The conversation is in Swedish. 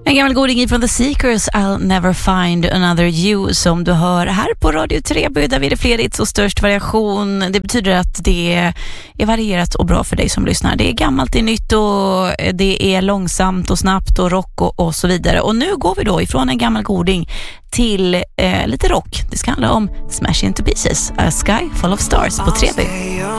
En gammal goding från The Seekers, I'll never find another you, som du hör här på Radio 3. Där vi är det fler hits och störst variation. Det betyder att det är varierat och bra för dig som lyssnar. Det är gammalt, det är nytt och det är långsamt och snabbt och rock och så vidare. Och nu går vi då ifrån en gammal goding till lite rock. Det ska handla om Smash Into Pieces, A Sky Full of Stars på 3B.